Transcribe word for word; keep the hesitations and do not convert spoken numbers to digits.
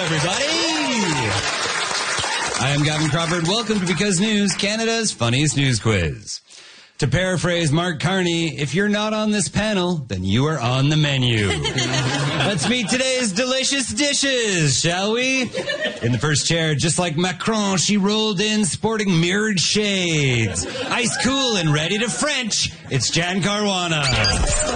everybody. I am Gavin Crawford. Welcome to Because News, Canada's funniest news quiz. To paraphrase Mark Carney, if you're not on this panel, then you are on the menu. Let's meet today's delicious dishes, shall we? In the first chair, just like Macron, she rolled in sporting mirrored shades. Ice cool and ready to French, it's Jan Caruana.